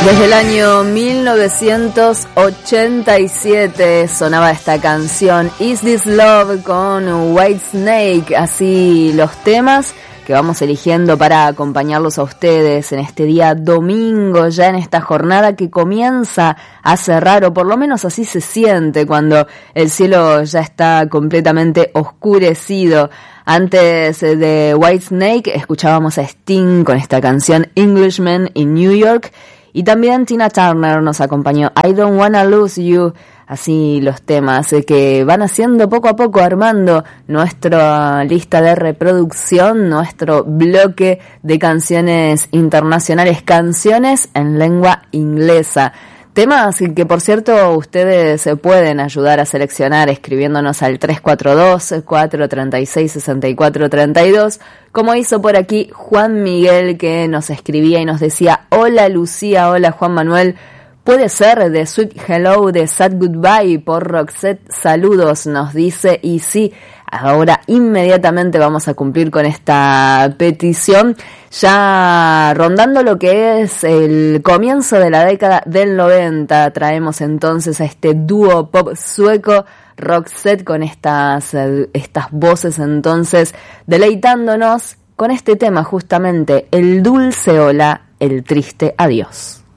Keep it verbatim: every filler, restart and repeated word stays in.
Desde el año mil novecientos ochenta y siete sonaba esta canción Is This Love con Whitesnake, así los temas que vamos eligiendo para acompañarlos a ustedes en este día domingo, ya en esta jornada que comienza a cerrar, o por lo menos así se siente cuando el cielo ya está completamente oscurecido. Antes de Whitesnake escuchábamos a Sting con esta canción Englishman in New York, y también Tina Turner nos acompañó, I Don't Wanna Lose You. Así los temas que van haciendo poco a poco, armando nuestra lista de reproducción, nuestro bloque de canciones internacionales, canciones en lengua inglesa. Temas que, por cierto, ustedes pueden ayudar a seleccionar escribiéndonos al tres cuatro dos, cuatro tres seis, seis cuatro tres dos, como hizo por aquí Juan Miguel, que nos escribía y nos decía: hola Lucía, hola Juan Manuel, puede ser de Sweet Hello de Sad Goodbye por Roxette, saludos, nos dice. Y sí, ahora inmediatamente vamos a cumplir con esta petición, ya rondando lo que es el comienzo de la década del noventa. Traemos entonces a este dúo pop sueco Roxette con estas, estas voces, entonces deleitándonos con este tema, justamente el dulce hola, el triste adiós.